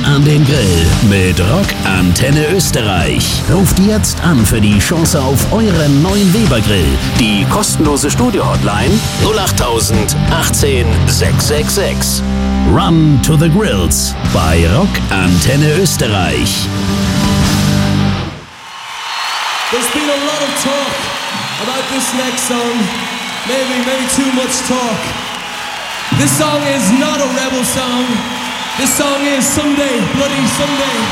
an den Grill mit Rock Antenne Österreich. Ruft jetzt an für die Chance auf euren neuen Weber Grill. Die kostenlose Studio-Hotline 08000 18 666. Run to the Grills bei Rock Antenne Österreich. There's been a lot of talk about this next song. Maybe too much talk. This song is not a rebel song. This song is Someday, Bloody Someday.